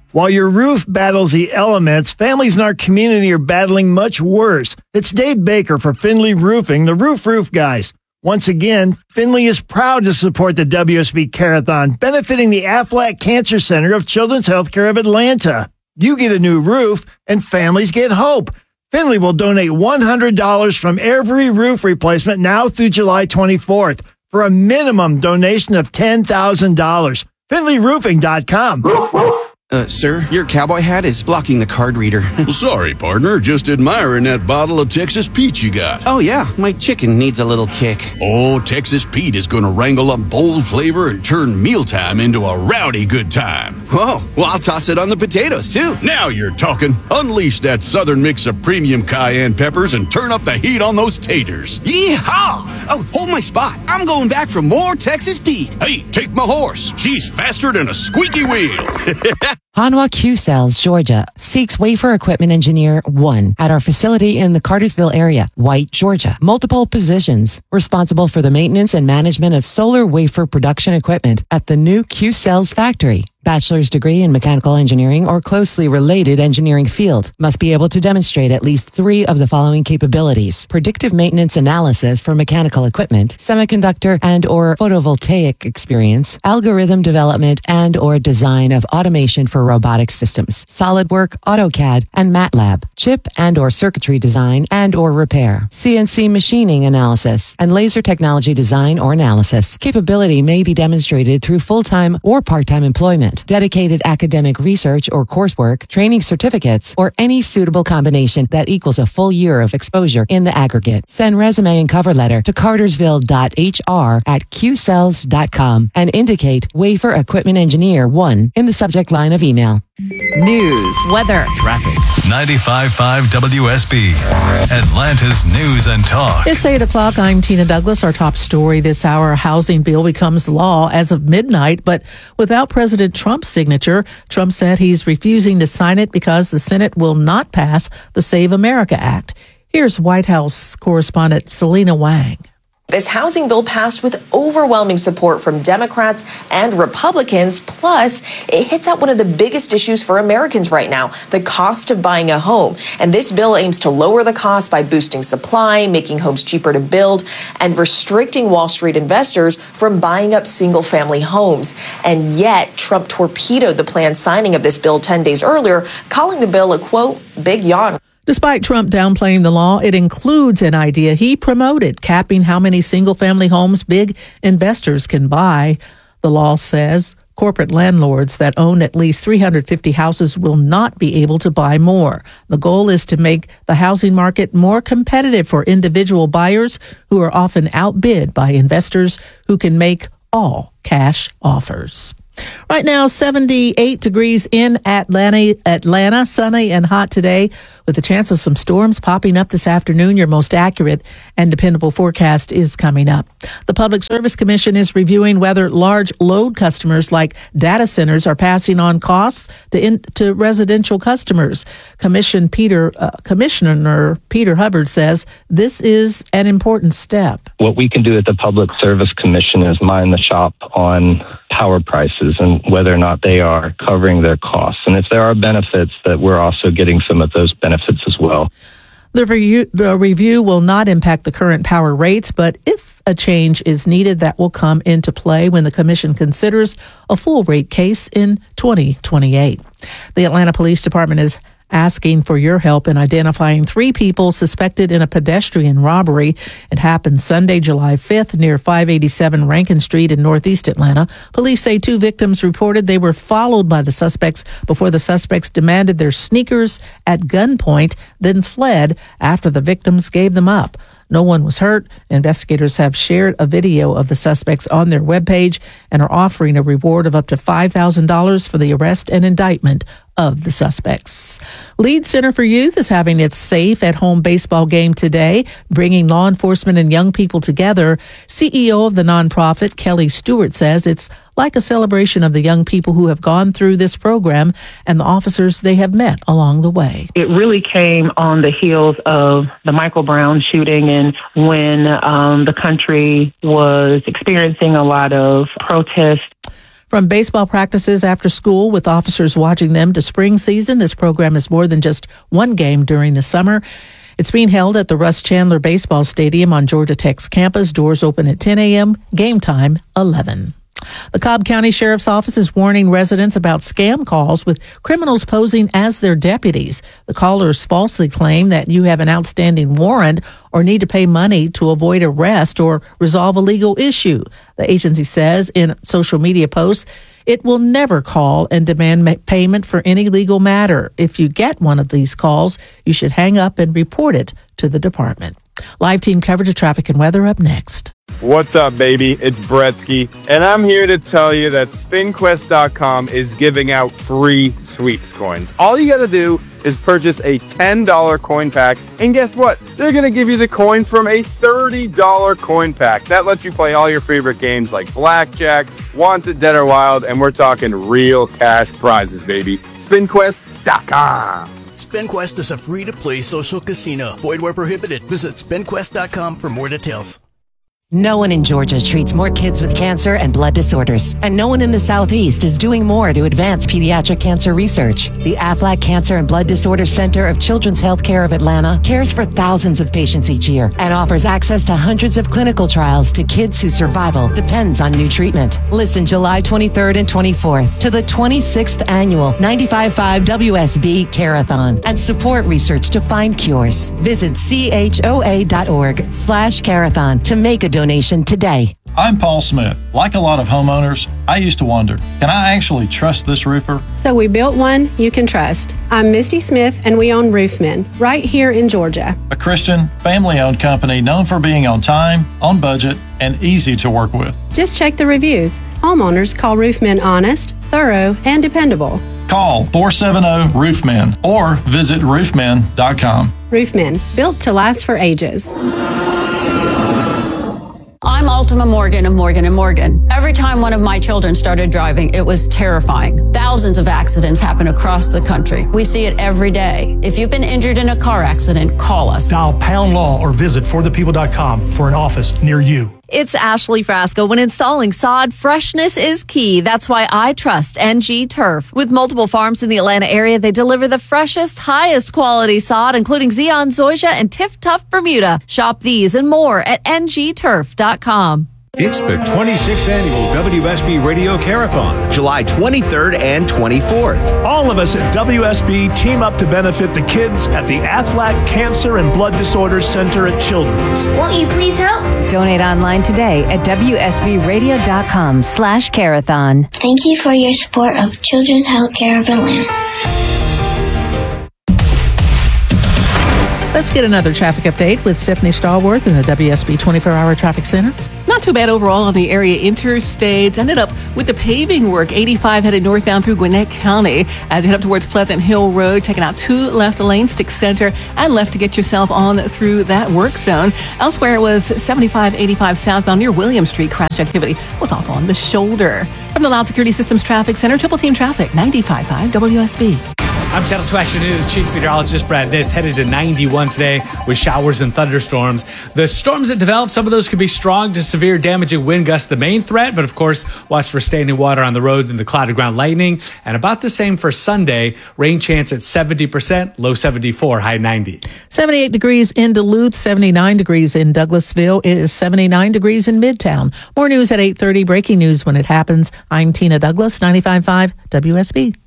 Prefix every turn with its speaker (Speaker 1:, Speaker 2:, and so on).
Speaker 1: While your roof battles the elements, families in our community are battling much worse. It's Dave Baker for Finley Roofing, the Roof guys. Once again, Finley is proud to support the WSB Carathon, benefiting the Aflac Cancer Center of Children's Healthcare of Atlanta. You get a new roof, and families get hope. Finley will donate $100 from every roof replacement now through July 24th for a minimum donation of $10,000. FinleyRoofing.com.
Speaker 2: Sir, your cowboy hat is blocking the card reader.
Speaker 3: Sorry, partner. Just admiring that bottle of Texas Pete you got.
Speaker 2: Oh, yeah. My chicken needs a little kick.
Speaker 3: Oh, Texas Pete is going to wrangle up bold flavor and turn mealtime into a rowdy good time.
Speaker 2: Whoa. Well, I'll toss it on the potatoes, too.
Speaker 3: Now you're talking. Unleash that southern mix of premium cayenne peppers and turn up the heat on those taters.
Speaker 2: Yeehaw! Oh, hold my spot. I'm going back for more Texas Pete.
Speaker 3: Hey, take my horse. She's faster than a squeaky wheel.
Speaker 4: Hanwha Q-Cells, Georgia, seeks wafer equipment engineer 1 at our facility in the Cartersville area, White, Georgia. Multiple positions responsible for the maintenance and management of solar wafer production equipment at the new Q-Cells factory. Bachelor's degree in mechanical engineering or closely related engineering field. Must be able to demonstrate at least 3 of the following capabilities: predictive maintenance analysis for mechanical equipment, semiconductor and or photovoltaic experience, algorithm development and or design of automation for robotic systems, SolidWorks, AutoCAD, and MATLAB, chip and or circuitry design and or repair, CNC machining analysis, and laser technology design or analysis. Capability may be demonstrated through full-time or part-time employment, dedicated academic research or coursework, training certificates, or any suitable combination that equals a full year of exposure in the aggregate. Send resume and cover letter to cartersville.hr@qcells.com and indicate wafer equipment engineer 1 in the subject line of email.
Speaker 5: News, weather,
Speaker 6: traffic. 95.5 WSB, Atlanta's News and Talk.
Speaker 5: It's 8 o'clock. I'm Tina Douglas. Our top story this hour: housing bill becomes law as of midnight, but without President Trump's signature. Trump said he's refusing to sign it because the Senate will not pass the Save America Act. Here's White House correspondent Selena Wang.
Speaker 7: This housing bill passed with overwhelming support from Democrats and Republicans. Plus, it hits at one of the biggest issues for Americans right now, the cost of buying a home. And this bill aims to lower the cost by boosting supply, making homes cheaper to build, and restricting Wall Street investors from buying up single-family homes. And yet, Trump torpedoed the planned signing of this bill 10 days earlier, calling the bill a, quote, big yawn.
Speaker 5: Despite Trump downplaying the law, it includes an idea he promoted, capping how many single-family homes big investors can buy. The law says corporate landlords that own at least 350 houses will not be able to buy more. The goal is to make the housing market more competitive for individual buyers who are often outbid by investors who can make all cash offers. Right now, 78 degrees in Atlanta, sunny and hot today, with a chance of some storms popping up this afternoon. Your most accurate and dependable forecast is coming up. The Public Service Commission is reviewing whether large load customers like data centers are passing on costs to residential customers. Commissioner Peter Hubbard says this is an important step.
Speaker 8: What we can do at the Public Service Commission is mind the shop on power prices and whether or not they are covering their costs. And if there are benefits, that we're also getting some of those benefits as well.
Speaker 5: The review will not impact the current power rates, but if a change is needed, that will come into play when the Commission considers a full rate case in 2028. The Atlanta Police Department is asking for your help in identifying 3 people suspected in a pedestrian robbery. It happened Sunday, July 5th, near 587 Rankin Street in Northeast Atlanta. Police say 2 victims reported they were followed by the suspects before the suspects demanded their sneakers at gunpoint, then fled after the victims gave them up. No one was hurt. Investigators have shared a video of the suspects on their webpage and are offering a reward of up to $5,000 for the arrest and indictment of the suspects. Lead Center for Youth is having its Safe at Home baseball game today, bringing law enforcement and young people together. CEO of the nonprofit, Kelly Stewart, says it's like a celebration of the young people who have gone through this program and the officers they have met along the way.
Speaker 9: It really came on the heels of the Michael Brown shooting, and when the country was experiencing a lot of protest.
Speaker 5: From baseball practices after school with officers watching them to spring season, this program is more than just one game during the summer. It's being held at the Russ Chandler Baseball Stadium on Georgia Tech's campus. Doors open at 10 a.m., game time 11. The Cobb County Sheriff's Office is warning residents about scam calls with criminals posing as their deputies. The callers falsely claim that you have an outstanding warrant or need to pay money to avoid arrest or resolve a legal issue. The agency says in social media posts, it will never call and demand payment for any legal matter. If you get one of these calls, you should hang up and report it to the department. Live team coverage of traffic and weather up next.
Speaker 10: What's up, baby? It's Bretsky, and I'm here to tell you that SpinQuest.com is giving out free sweeps coins. All you gotta do is purchase a $10 coin pack, and guess what? They're gonna give you the coins from a $30 coin pack. That lets you play all your favorite games like Blackjack, Wanted, Dead or Wild, and we're talking real cash prizes, baby. SpinQuest.com.
Speaker 11: SpinQuest is a free-to-play social casino. Void where prohibited. Visit SpinQuest.com for more details.
Speaker 4: No one in Georgia treats more kids with cancer and blood disorders, and no one in the Southeast is doing more to advance pediatric cancer research. The Aflac Cancer and Blood Disorders Center of Children's Healthcare of Atlanta cares for thousands of patients each year and offers access to hundreds of clinical trials to kids whose survival depends on new treatment. Listen July 23rd and 24th to the 26th annual 95.5 WSB Care-a-thon and support research to find cures. Visit choa.org/care-a-thon to make a donation today.
Speaker 12: I'm Paul Smith. Like a lot of homeowners, I used to wonder, can I actually trust this roofer?
Speaker 13: So we built one you can trust. I'm Misty Smith, and we own Roofmen right here in Georgia.
Speaker 12: A Christian, family-owned company known for being on time, on budget, and easy to work with.
Speaker 13: Just check the reviews. Homeowners call Roofmen honest, thorough, and dependable.
Speaker 12: Call 470-ROOFMEN or visit roofmen.com.
Speaker 13: Roofmen, built to last for ages.
Speaker 14: I'm Ultima Morgan of Morgan & Morgan. Every time one of my children started driving, it was terrifying. Thousands of accidents happen across the country. We see it every day. If you've been injured in a car accident, call us.
Speaker 15: Dial pound law or visit forthepeople.com for an office near you.
Speaker 16: It's Ashley Frasco. When installing sod, freshness is key. That's why I trust NG Turf. With multiple farms in the Atlanta area, they deliver the freshest, highest quality sod, including Zeon Zoysia and Tiff Tough Bermuda. Shop these and more at ngturf.com.
Speaker 17: It's the 26th annual WSB Radio Care-a-thon, July 23rd and 24th.
Speaker 18: All of us at WSB team up to benefit the kids at the Aflac Cancer and Blood Disorders Center at Children's.
Speaker 19: Won't you please help?
Speaker 20: Donate online today at WSBradio.com/Care-a-thon.
Speaker 19: Thank you for your support of Children's Healthcare of Atlanta.
Speaker 5: Let's get another traffic update with Stephanie Stallworth in the WSB 24-hour traffic center.
Speaker 21: Not too bad overall on the area interstates. Ended up with the paving work. 85 headed northbound through Gwinnett County. As you head up towards Pleasant Hill Road, taking out 2 left lanes, stick center and left to get yourself on through that work zone. Elsewhere, it was 75, 85 southbound near William Street. Crash activity was off on the shoulder. From the Loud Security Systems Traffic Center, Triple Team Traffic, 95.5 WSB.
Speaker 22: I'm Channel 2 Action News Chief Meteorologist Brad Ditz. Headed to 91 today with showers and thunderstorms. The storms that develop, some of those could be strong to severe damaging wind gusts, the main threat, but of course, watch for standing water on the roads and the clouded ground lightning. And about the same for Sunday. Rain chance at 70%, low 74, high 90.
Speaker 5: 78 degrees in Duluth, 79 degrees in Douglasville. It is 79 degrees in Midtown. More news at 8:30. Breaking news when it happens. I'm Tina Douglas, 95.5 WSB.